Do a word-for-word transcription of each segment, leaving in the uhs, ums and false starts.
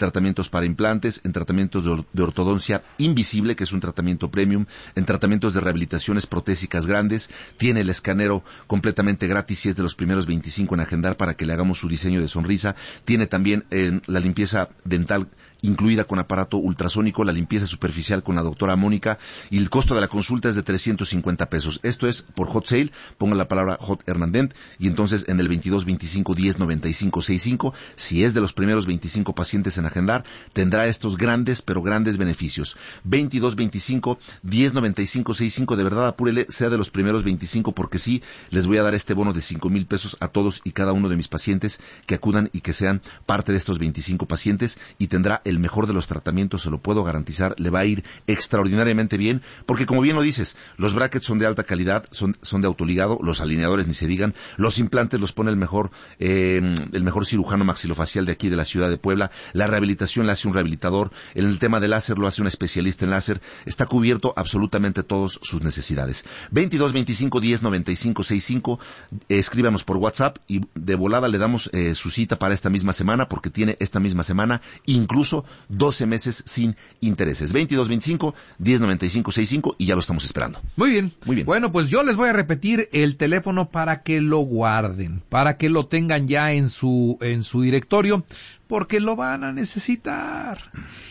tratamientos para implantes, en tratamientos de, or- de ortodoncia invisible, que es un tratamiento premium, en tratamientos de rehabilitaciones protésicas grandes. Tiene el escanero completamente gratis y es de los primeros veinticinco en agendar para que le hagamos su diseño de sonrisa. Tiene también eh, la limpieza dental incluida con aparato ultrasónico, la limpieza superficial con la doctora Mónica, y el costo de la consulta es de trescientos cincuenta pesos. Esto es por hot sale, ponga la palabra hot Hernandent, y entonces en el veintidós veinticinco diez noventa y cinco sesenta y cinco, si es de los primeros veinticinco pacientes en agendar, tendrá estos grandes, pero grandes beneficios. veintidós veinticinco diez noventa y cinco sesenta y cinco, de verdad apúrele, sea de los primeros veinticinco, porque sí, les voy a dar este bono de cinco mil pesos a todos y cada uno de mis pacientes que acudan y que sean parte de estos veinticinco pacientes, y tendrá el el mejor de los tratamientos, se lo puedo garantizar, le va a ir extraordinariamente bien, porque como bien lo dices, los brackets son de alta calidad, son, son de autoligado, los alineadores ni se digan, los implantes los pone el mejor, eh, el mejor cirujano maxilofacial de aquí de la ciudad de Puebla, la rehabilitación la hace un rehabilitador, en el tema del láser lo hace un especialista en láser, está cubierto absolutamente todas sus necesidades. veintidós veinticinco diez noventa y cinco sesenta y cinco, eh, escríbanos por WhatsApp y de volada le damos eh, su cita para esta misma semana, porque tiene esta misma semana incluso doce meses sin intereses. veintidós veinticinco diez noventa y cinco sesenta y cinco, y ya lo estamos esperando. Muy bien. Muy bien. Bueno, pues yo les voy a repetir el teléfono para que lo guarden, para que lo tengan ya en su en su directorio, porque lo van a necesitar.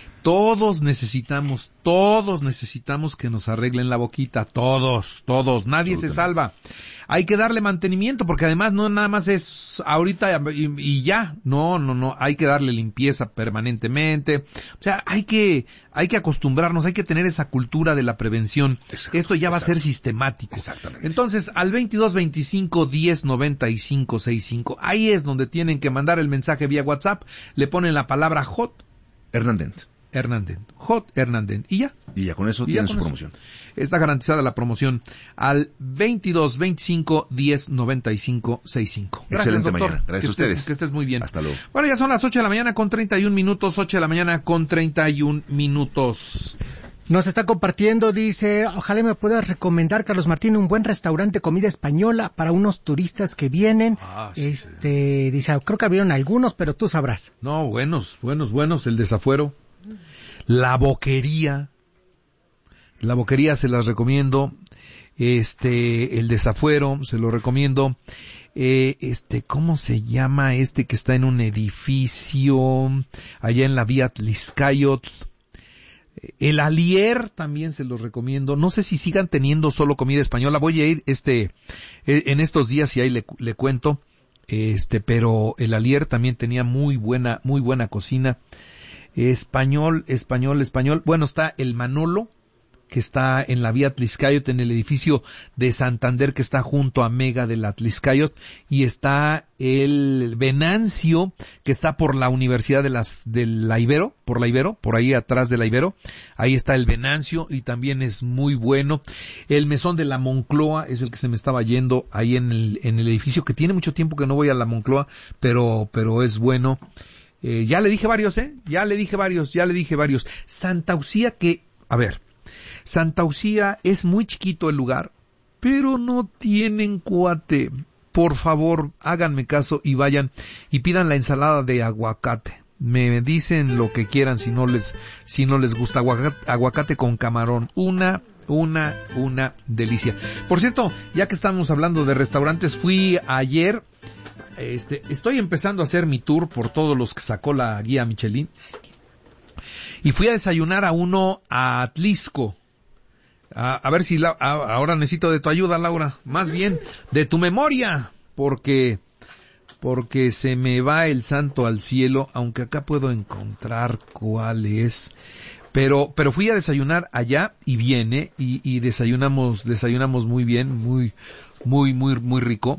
Todos necesitamos, todos necesitamos que nos arreglen la boquita, todos, todos, nadie se salva. Hay que darle mantenimiento, porque además no nada más es ahorita y, y ya, no, no, no, hay que darle limpieza permanentemente. O sea, hay que, hay que acostumbrarnos, hay que tener esa cultura de la prevención. Exacto, Esto ya va exacto. a ser sistemático. Exactamente. Entonces, al veintidós veinticinco diez noventa y cinco sesenta y cinco, ahí es donde tienen que mandar el mensaje vía WhatsApp, le ponen la palabra hot Hernandent. Hernandent, hot Hernandent, y ya. Y ya con eso tienen su promoción. Está garantizada la promoción al veintidós veinticinco diez noventa y cinco sesenta y cinco. Gracias, Excelente doctor. mañana. Gracias que a ustedes. Estés, que estés muy bien. Hasta luego. Bueno, ya son las ocho de la mañana con treinta y un minutos, ocho de la mañana con treinta y un minutos. Nos está compartiendo, dice, ojalá me puedas recomendar, Carlos Martín, un buen restaurante, comida española para unos turistas que vienen. Ah, sí. Este, dice, creo que abrieron algunos, pero tú sabrás. No, buenos, buenos, buenos, el Desafuero. La Boquería, la Boquería se las recomiendo, este, el Desafuero se lo recomiendo, eh, este, ¿cómo se llama este que está en un edificio allá en la vía Tliscayot? El Alier también se los recomiendo. No sé si sigan teniendo solo comida española. Voy a ir este en estos días y ahí le, le cuento. Este, pero el Alier también tenía muy buena, muy buena cocina. Español, español, español. Bueno, está el Manolo, que está en la vía Tliscayot, en el edificio de Santander, que está junto a Mega de la Tliscayot, y está el Venancio, que está por la Universidad de las, de la Ibero, por la Ibero, por ahí atrás de la Ibero. Ahí está el Venancio, y también es muy bueno. El Mesón de la Moncloa es el que se me estaba yendo ahí en el, en el edificio, que tiene mucho tiempo que no voy a la Moncloa, pero, pero es bueno. Eh, ya le dije varios, ¿eh? Ya le dije varios, ya le dije varios. Santa Ucía, que, a ver, Santa Ucía es muy chiquito el lugar, pero no tienen cuate. Por favor, háganme caso y vayan y pidan la ensalada de aguacate. Me dicen lo que quieran si no les, si no les gusta aguacate, aguacate con camarón. Una, una, una delicia. Por cierto, ya que estamos hablando de restaurantes, fui ayer. Este, estoy empezando a hacer mi tour por todos los que sacó la guía Michelin. Y fui a desayunar a uno a Atlisco. A, a ver si la, a, ahora necesito de tu ayuda, Laura. Más bien, de tu memoria. Porque, porque se me va el santo al cielo, aunque acá puedo encontrar cuál es. Pero, pero fui a desayunar allá y viene, y, y desayunamos, desayunamos muy bien, muy, muy, muy, muy rico.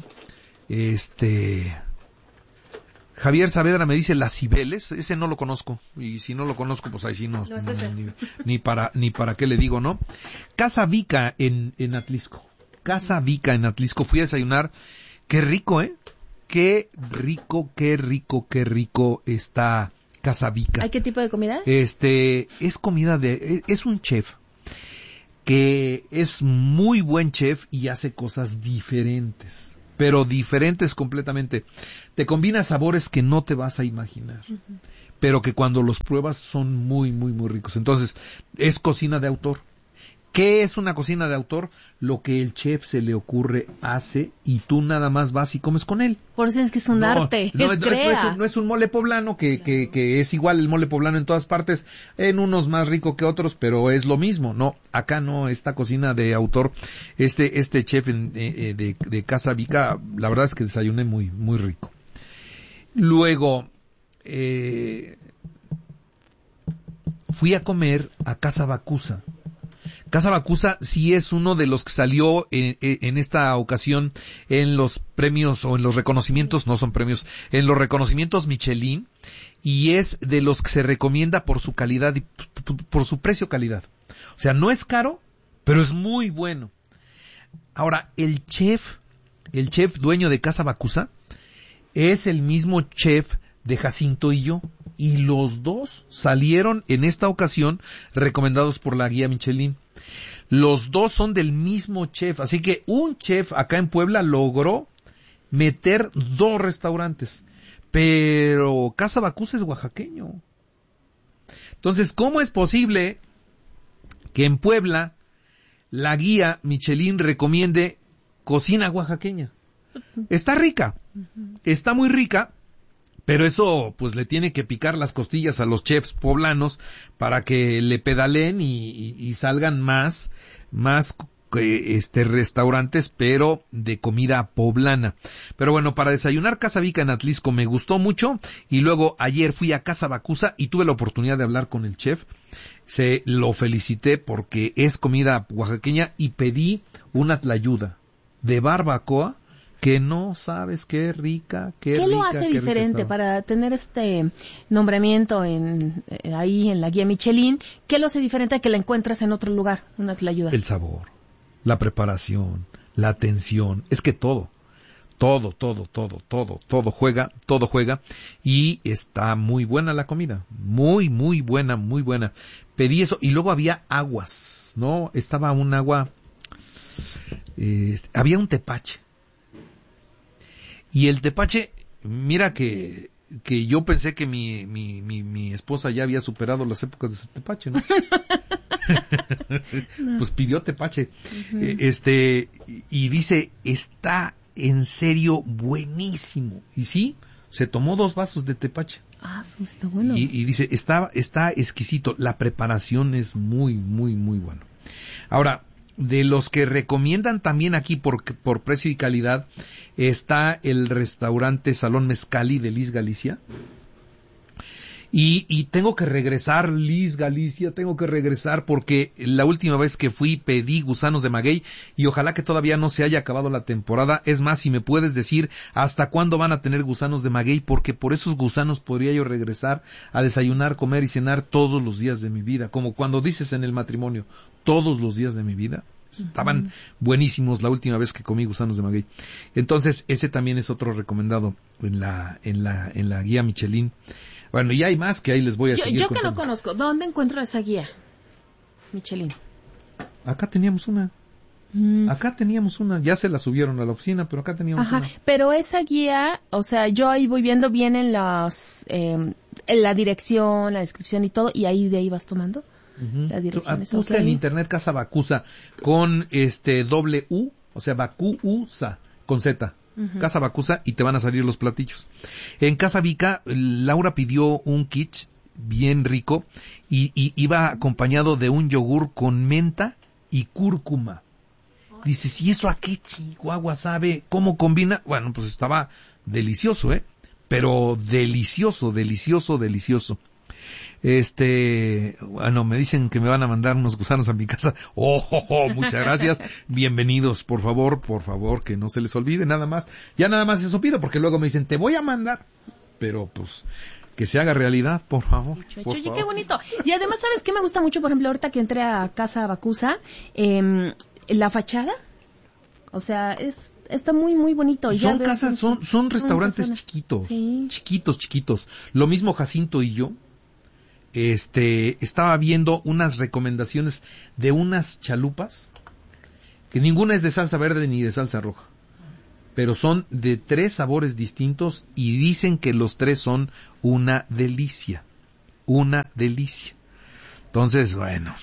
Este, Javier Saavedra me dice Las Cibeles, ese no lo conozco, y si no lo conozco, pues ahí sí no, no es no ni, ni para, ni para qué le digo, ¿no? Casa Vica en, en Atlisco, Casa Vica en Atlisco, fui a desayunar, qué rico, ¿eh? Qué rico, qué rico, qué rico está Casa Vica. ¿Hay qué tipo de comida? Este, es comida de, es un chef que es muy buen chef y hace cosas diferentes. Pero diferentes completamente. Te combina sabores que no te vas a imaginar. Uh-huh. pero que cuando los pruebas son muy, muy, muy ricos. Entonces, es cocina de autor. ¿Qué es una cocina de autor? Lo que el chef se le ocurre, hace, y tú nada más vas y comes con él. Por eso es que es un no, arte, no, es no, no, es un, no es un mole poblano que, que, que es igual el mole poblano en todas partes, en unos más rico que otros, pero es lo mismo. No, acá no, esta cocina de autor, este este chef en, eh, de, de Casa Vica, la verdad es que desayuné muy, muy rico. Luego, eh, fui a comer a Casa Bacusa. Casa Bacusa sí es uno de los que salió en, en esta ocasión en los premios o en los reconocimientos, no son premios, en los reconocimientos Michelin, y es de los que se recomienda por su calidad y por su precio-calidad. O sea, no es caro, pero es muy bueno. Ahora, el chef, el chef dueño de Casa Bacusa, es el mismo chef de Jacinto y yo, y los dos salieron en esta ocasión recomendados por la guía Michelin. Los dos son del mismo chef, así que un chef acá en Puebla logró meter dos restaurantes, pero Casa Bacusa es oaxaqueño. Entonces, ¿cómo es posible que en Puebla la guía Michelin recomiende cocina oaxaqueña? Está rica, está muy rica, pero eso pues le tiene que picar las costillas a los chefs poblanos para que le pedaleen y, y, y salgan más, más eh, este restaurantes, pero de comida poblana. Pero bueno, para desayunar Casa Vica en Atlisco me gustó mucho, y luego ayer fui a Casa Bacusa y tuve la oportunidad de hablar con el chef. Se lo felicité porque es comida oaxaqueña y pedí una tlayuda de barbacoa que no sabes qué rica, qué, ¿Qué rica. ¿Qué lo hace diferente para tener este nombramiento en eh, ahí en la guía Michelin? ¿Qué lo hace diferente a que la encuentras en otro lugar, una tlayuda? El sabor, la preparación, la atención, es que todo, todo, todo, todo, todo, todo juega, todo juega, y está muy buena la comida, muy, muy buena, muy buena. Pedí eso, y luego había aguas, ¿no? Estaba un agua, eh, había un tepache. Y el tepache, mira que, que yo pensé que mi, mi, mi, mi esposa ya había superado las épocas de ese tepache, ¿no? No. Pues pidió tepache. Uh-huh. Este, y dice, está en serio buenísimo. Y sí, se tomó dos vasos de tepache. Ah, eso está bueno. Y, y dice, está, está exquisito. La preparación es muy, muy, muy bueno. Ahora, de los que recomiendan también aquí por, por precio y calidad, está el restaurante Salón Mezcali de Liz Galicia. Y, y tengo que regresar, Liz Galicia, tengo que regresar porque la última vez que fui pedí gusanos de maguey y ojalá que todavía no se haya acabado la temporada. Es más, si me puedes decir hasta cuándo van a tener gusanos de maguey, porque por esos gusanos podría yo regresar a desayunar, comer y cenar todos los días de mi vida. Como cuando dices en el matrimonio, todos los días de mi vida. Estaban uh-huh. buenísimos la última vez que comí gusanos de maguey. Entonces, ese también es otro recomendado en la, en la, en la guía Michelin. Bueno, y hay más que ahí les voy a yo, seguir Yo contando. que no conozco, ¿dónde encuentro esa guía Michelin? Acá teníamos una. Mm. Acá teníamos una. Ya se la subieron a la oficina, pero acá teníamos Ajá, una. Pero esa guía, o sea, yo ahí voy viendo bien en las, eh, en la dirección, la descripción y todo, y ahí de ahí vas tomando. Uh-huh. Las direcciones. Busca okay. en internet Casa Bacusa con este doble U, o sea, Bacusa con Z. Uh-huh. Casa Bacusa, y te van a salir los platillos. En Casa Vica, Laura pidió un quiche bien rico y, y iba acompañado de un yogur con menta y cúrcuma. Dice, si eso a qué Chihuahua sabe, cómo combina. Bueno, pues estaba delicioso, ¿eh? Pero delicioso, delicioso, delicioso. Este, bueno, me dicen que me van a mandar unos gusanos a mi casa. Oh, oh, oh, muchas gracias. Bienvenidos, por favor, por favor, que no se les olvide nada más. Ya nada más eso pido, porque luego me dicen, te voy a mandar. Pero pues, que se haga realidad, por favor. Por Oye, favor. Qué bonito. Y además, ¿sabes qué me gusta mucho? Por ejemplo, ahorita que entré a Casa Bacusa, eh, la fachada. O sea, es, está muy, muy bonito. Y son ya casas, son, son, son restaurantes son chiquitos. Sí. Chiquitos, chiquitos. Lo mismo Jacinto y yo. Este, estaba viendo unas recomendaciones de unas chalupas, que ninguna es de salsa verde ni de salsa roja, pero son de tres sabores distintos y dicen que los tres son una delicia. una delicia. Entonces, bueno.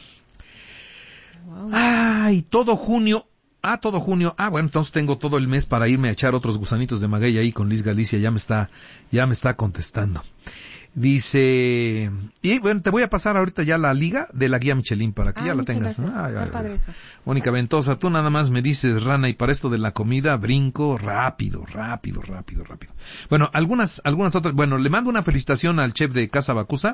Wow. Ay, todo junio. Ah, todo junio. Ah, bueno, entonces tengo todo el mes para irme a echar otros gusanitos de maguey ahí con Liz Galicia. Ya me está, ya me está contestando. Dice, y bueno, te voy a pasar ahorita ya la liga de la guía Michelin para que ah, ya la tengas. Ay, ay, ay. Mónica Ventosa, tú nada más me dices, Rana, y para esto de la comida brinco rápido, rápido, rápido, rápido. Bueno, algunas, algunas otras, bueno, le mando una felicitación al chef de Casa Bacusa,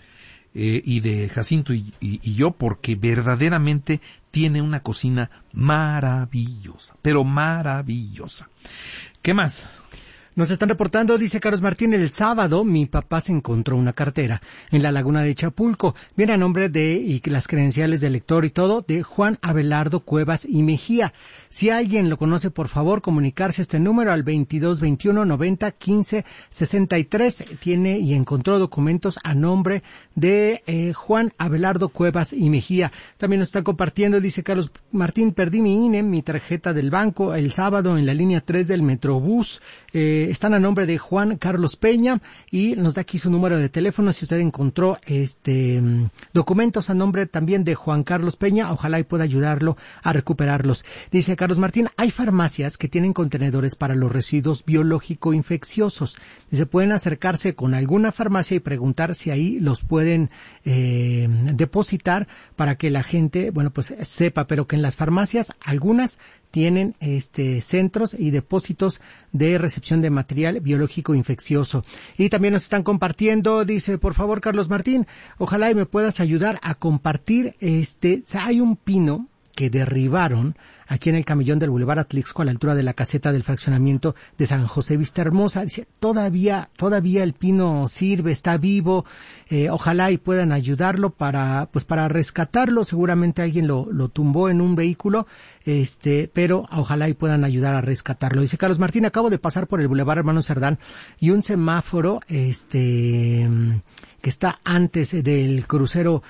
eh, y de Jacinto y, y, y yo, porque verdaderamente tiene una cocina maravillosa, pero maravillosa. ¿Qué más? Nos están reportando, dice Carlos Martín, el sábado mi papá se encontró una cartera en la laguna de Chapulco. Viene a nombre de, y las credenciales del lector y todo, de Juan Abelardo Cuevas y Mejía. Si alguien lo conoce, por favor, comunicarse a este número al veintidós veintiuno noventa quince sesenta y tres. Tiene y encontró documentos a nombre de eh, Juan Abelardo Cuevas y Mejía. También nos está compartiendo, dice Carlos Martín, perdí mi I N E, mi tarjeta del banco, el sábado en la línea tres del Metrobús. Eh, están a nombre de Juan Carlos Peña y nos da aquí su número de teléfono si usted encontró este documentos a nombre también de Juan Carlos Peña, ojalá y pueda ayudarlo a recuperarlos. Dice Carlos Martín, hay farmacias que tienen contenedores para los residuos biológico infecciosos. Dice, pueden acercarse con alguna farmacia y preguntar si ahí los pueden eh, depositar para que la gente, bueno, pues sepa, pero que en las farmacias algunas tienen este centros y depósitos de recepción de material biológico infeccioso. Y también nos están compartiendo, dice, por favor, Carlos Martín, ojalá y me puedas ayudar a compartir, este, hay un pino que derribaron aquí en el camellón del Boulevard Atlixco a la altura de la caseta del fraccionamiento de San José Vista Hermosa. Dice, todavía, todavía el pino sirve, está vivo, eh, ojalá y puedan ayudarlo para, pues para rescatarlo. Seguramente alguien lo, lo tumbó en un vehículo, este, pero ojalá y puedan ayudar a rescatarlo. Dice Carlos Martín, acabo de pasar por el Boulevard Hermano Cerdán y un semáforo, este, que está antes del crucero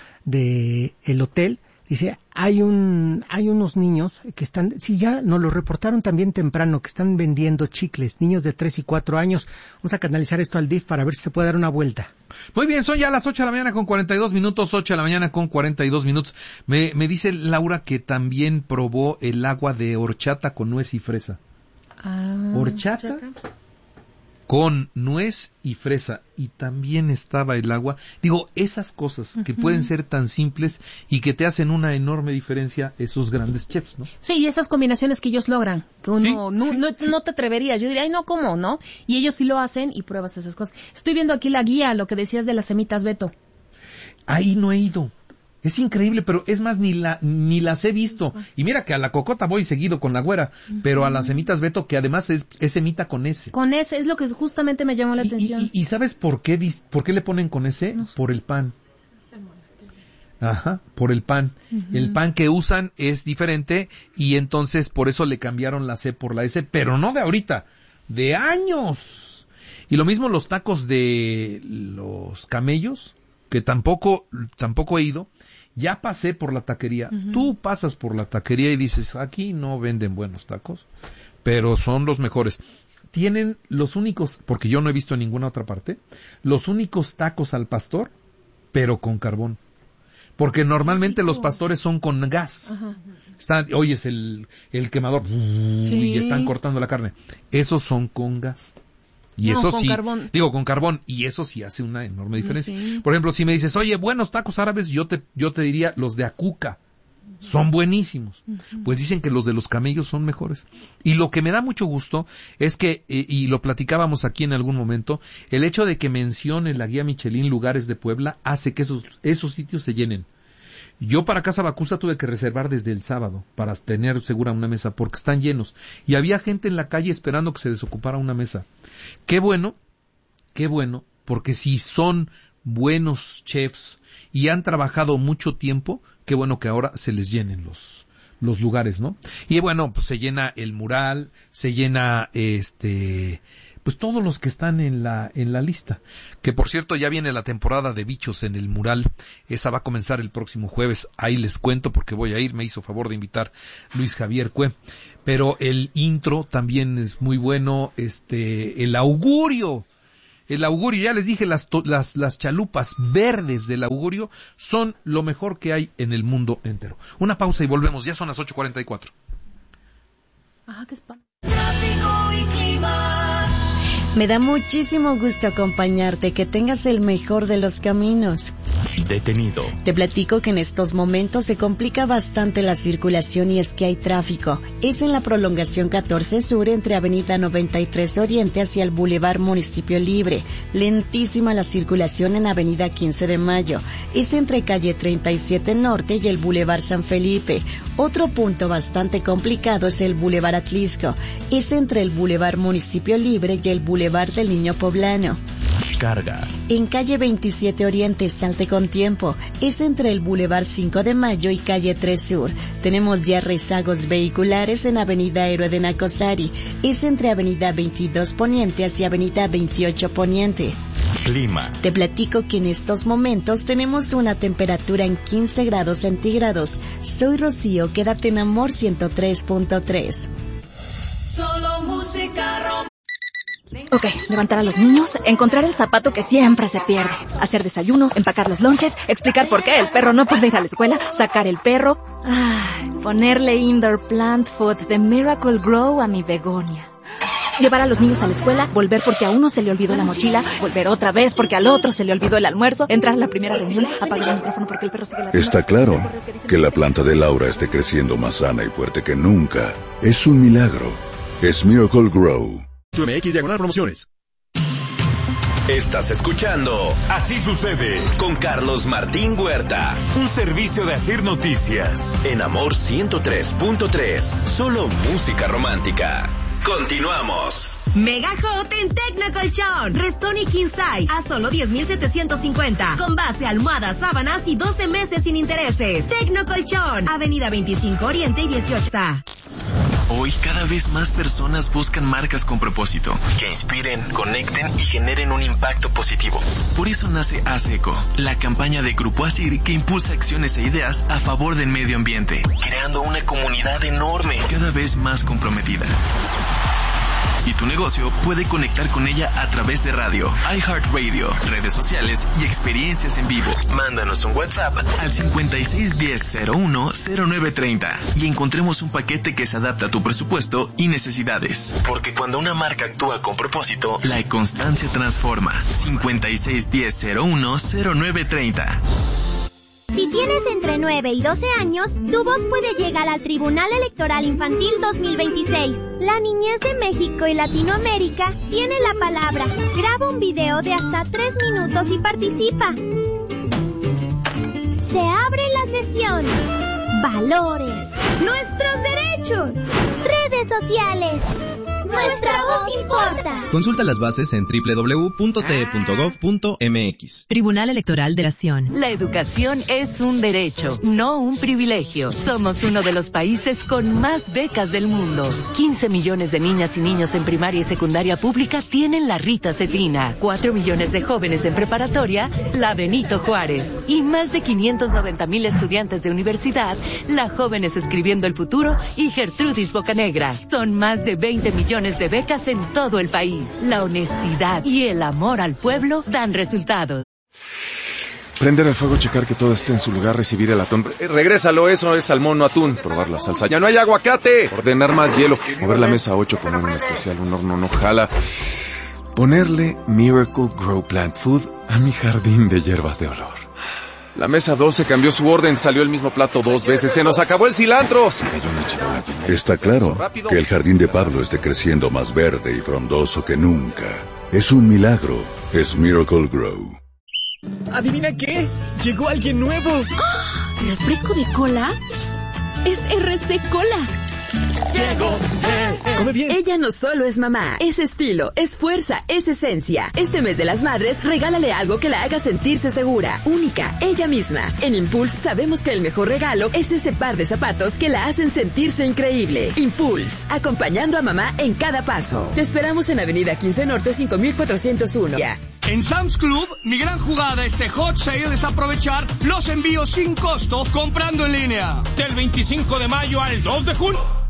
de el hotel. Dice, hay un, hay unos niños que están, sí, ya nos lo reportaron también temprano, que están vendiendo chicles, niños de tres y cuatro años. Vamos a canalizar esto al D I F para ver si se puede dar una vuelta. Muy bien, son ya las ocho de la mañana con cuarenta y dos minutos, ocho de la mañana con cuarenta y dos minutos. Me, me dice Laura que también probó el agua de horchata con nuez y fresa. Ah, ¿Horchata? Con nuez y fresa, y también estaba el agua. Digo, esas cosas que uh-huh. pueden ser tan simples y que te hacen una enorme diferencia esos grandes chefs, ¿no? Sí, y esas combinaciones que ellos logran, que uno ¿Sí? no, no, no te atreverías. Yo diría, ay, no, ¿cómo, no? Y ellos sí lo hacen y pruebas esas cosas. Estoy viendo aquí la guía, lo que decías de las semitas Beto. Ahí no he ido. Es increíble, pero es más, ni la ni las he visto. Y mira que a la cocota voy seguido con la güera, uh-huh. pero a las semitas Beto, que además es, es semita con S. Con S, es lo que justamente me llamó la y, atención. Y, y ¿sabes por qué, por qué le ponen con S? No sé. Por el pan. Ajá, por el pan. Uh-huh. El pan que usan es diferente y entonces por eso le cambiaron la C por la S, pero no de ahorita, de años. Y lo mismo los tacos de los camellos, que tampoco, tampoco he ido. Ya pasé por la taquería. Uh-huh. Tú pasas por la taquería y dices, aquí no venden buenos tacos, pero son los mejores. Tienen los únicos, porque yo no he visto en ninguna otra parte, los únicos tacos al pastor, pero con carbón. Porque normalmente los pastores son con gas. Uh-huh. Está, oyes el, el quemador, sí. y están cortando la carne. Esos son con gas. Y no, eso sí, carbón. digo con carbón, y eso sí hace una enorme diferencia. Sí. Por ejemplo, si me dices, oye, buenos tacos árabes, yo te, yo te diría los de Acuca, uh-huh. son buenísimos. Uh-huh. Pues dicen que los de los camellos son mejores. Y lo que me da mucho gusto es que, eh, y lo platicábamos aquí en algún momento, el hecho de que mencione la guía Michelin lugares de Puebla hace que esos, esos sitios se llenen. Yo para Casa Bacusa tuve que reservar desde el sábado para tener segura una mesa porque están llenos. Y había gente en la calle esperando que se desocupara una mesa. Qué bueno, qué bueno, porque si son buenos chefs y han trabajado mucho tiempo, qué bueno que ahora se les llenen los, los lugares, ¿no? Y bueno, pues se llena el mural, se llena este... pues todos los que están en la en la lista, que por cierto ya viene la temporada de bichos en el mural, esa va a comenzar el próximo jueves, ahí les cuento porque voy a ir, me hizo favor de invitar Luis Javier Cue, pero el intro también es muy bueno, este, el augurio, El Augurio, ya les dije, las, las, las chalupas verdes del Augurio son lo mejor que hay en el mundo entero. Una pausa y volvemos, ya son las ocho cuarenta y cuatro. Ah, qué espanto. Tráfico y clima. Me da muchísimo gusto acompañarte, que tengas el mejor de los caminos. Detenido. Te platico que en estos momentos se complica bastante la circulación y es que hay tráfico. Es en la prolongación catorce Sur entre Avenida noventa y tres Oriente hacia el Boulevard Municipio Libre. Lentísima la circulación en Avenida quince de Mayo. Es entre calle treinta y siete Norte y el Boulevard San Felipe. Otro punto bastante complicado es el Boulevard Atlisco. Es entre el Boulevard Municipio Libre y el Boulevard del Niño Poblano. Carga. En calle veintisiete Oriente, salte con tiempo. Es entre el Boulevard cinco de Mayo y calle tres Sur. Tenemos ya rezagos vehiculares en Avenida Héroe de Nacosari. Es entre Avenida veintidós Poniente hacia Avenida veintiocho Poniente. Clima. Te platico que en estos momentos tenemos una temperatura en quince grados centígrados. Soy Rocío, quédate en Amor ciento tres punto tres. Solo música romántica. Ok, levantar a los niños, encontrar el zapato que siempre se pierde, hacer desayuno, empacar los lonches, explicar por qué el perro no puede ir a la escuela, sacar el perro, ay, ponerle indoor plant food de Miracle Grow a mi begonia. Llevar a los niños a la escuela, volver porque a uno se le olvidó la mochila, volver otra vez porque al otro se le olvidó el almuerzo, entrar a la primera reunión, apagar el micrófono porque el perro sigue la... Está claro que la planta de Laura esté creciendo más sana y fuerte que nunca. Es un milagro. Es Miracle Grow. Tu M X diagonal promociones. Estás escuchando Así Sucede con Carlos Martín Huerta. Un servicio de Asir Noticias. En Amor ciento tres punto tres. Solo música romántica. Continuamos. Mega Hot en Tecnocolchón. Restoni King Size a solo diez mil setecientos cincuenta. Con base, almohadas, sábanas y doce meses sin intereses. Tecnocolchón. Avenida veinticinco Oriente y dieciocho. Hoy cada vez más personas buscan marcas con propósito, que inspiren, conecten y generen un impacto positivo. Por eso nace ASECO, la campaña de Grupo Asir que impulsa acciones e ideas a favor del medio ambiente, creando una comunidad enorme, cada vez más comprometida. Y tu negocio puede conectar con ella a través de radio, iHeartRadio, redes sociales y experiencias en vivo. Mándanos un WhatsApp al cincuenta y seis diez cero uno cero nueve treinta y encontremos un paquete que se adapta a tu presupuesto y necesidades. Porque cuando una marca actúa con propósito, la constancia transforma. cincuenta y seis diez cero uno cero nueve treinta. Si tienes entre nueve y doce años, tu voz puede llegar al Tribunal Electoral Infantil dos mil veintiséis. La niñez de México y Latinoamérica tiene la palabra. Graba un video de hasta tres minutos y participa. Se abre la sesión. Valores. Nuestros derechos. Redes sociales. Nuestra voz importa. Consulta las bases en doble u doble u doble u punto t e punto gov punto m x. Tribunal Electoral de Nación. La educación es un derecho, no un privilegio. Somos uno de los países con más becas del mundo. quince millones de niñas y niños en primaria y secundaria pública tienen la Rita Cetrina. cuatro millones de jóvenes en preparatoria, la Benito Juárez. Y más de quinientos noventa mil estudiantes de universidad, la Jóvenes Escribiendo el Futuro y Gertrudis Bocanegra. Son más de veinte millones de becas en todo el país. La honestidad y el amor al pueblo dan resultados. Prender el fuego, checar que todo esté en su lugar, recibir el atún. Eh, regrésalo, eso es salmón, no atún. Probar la salsa. ¡Ya no hay aguacate! Ordenar más hielo. Mover la mesa ocho, poner un especial, un horno no jala. Ponerle Miracle Grow Plant Food a mi jardín de hierbas de olor. La mesa doce cambió su orden, salió el mismo plato dos veces, se nos acabó el cilantro. Se cayó una charola. Está claro que el jardín de Pablo esté creciendo más verde y frondoso que nunca. Es un milagro. Es Miracle Grow. ¿Adivina qué? Llegó alguien nuevo. ¡Oh! ¿Refresco de cola? Es R C Cola. Llegó, eh, eh. Come bien. Ella no solo es mamá, es estilo, es fuerza, es esencia. Este mes de las madres, regálale algo que la haga sentirse segura, única, ella misma. En Impulse sabemos que el mejor regalo es ese par de zapatos que la hacen sentirse increíble. Impulse, acompañando a mamá en cada paso. Te esperamos en Avenida quince Norte cinco mil cuatrocientos uno. En Sam's Club, mi gran jugada este Hot Sale es aprovechar los envíos sin costo comprando en línea. Del veinticinco de mayo al dos de junio.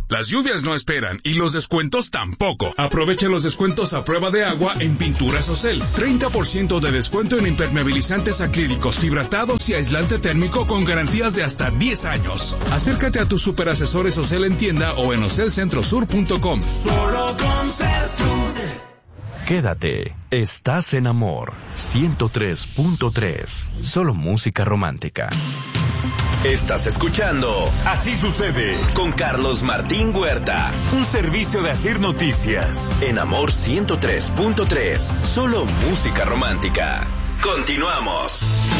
Las lluvias no esperan y los descuentos tampoco. Aprovecha los descuentos a prueba de agua en Pinturas Ocel. treinta por ciento de descuento en impermeabilizantes acrílicos, fibratados y aislante térmico con garantías de hasta diez años. Acércate a tus superasesores Ocel en tienda o en ocel centro sur punto com. Solo con Sertur. Quédate, estás en Amor ciento tres punto tres. Solo música romántica. Estás escuchando Así Sucede con Carlos Martín Huerta. Un servicio de Asir Noticias. En Amor ciento tres punto tres. Solo música romántica. Continuamos.